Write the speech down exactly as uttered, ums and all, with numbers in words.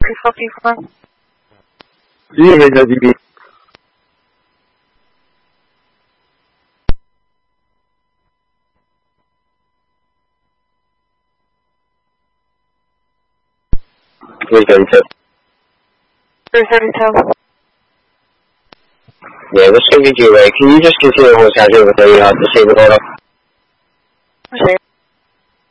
three four four. Sí, es la D B. three thirty-two. three thirty-two. Yeah, this can be G-Ray. Can you just continue what's happening with the uh, disabled auto? Okay.